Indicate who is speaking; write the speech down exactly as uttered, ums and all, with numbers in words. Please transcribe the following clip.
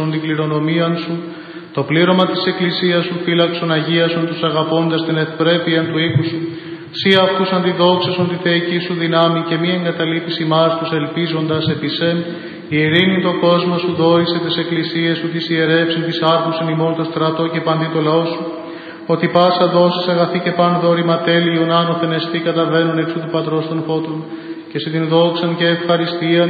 Speaker 1: την κληρονομίαν σου, το πλήρωμα της Εκκλησίας σου φύλαξον αγίασον τους αγαπώντας την ευπρέπεια του οίκου σου, σύ αυτούς αντιδόξασον τη θεϊκή σου δυνάμει και μη εγκαταλείπεις ημάς τους ελπίζοντας επισέμ, η ειρήνη το κόσμο σου δόρισε τις εκκλησίες σου, της ιερεύσιν, της άρχουσεν ημών το στρατό και παντί το λαό σου, ότι πάσα δώσεις αγαθή και παν δόρημα τέλειον άνωθεν εστί καταβαίνουν εξού του Πατρός των φώτων, και σε την δόξαν και ευχαριστίαν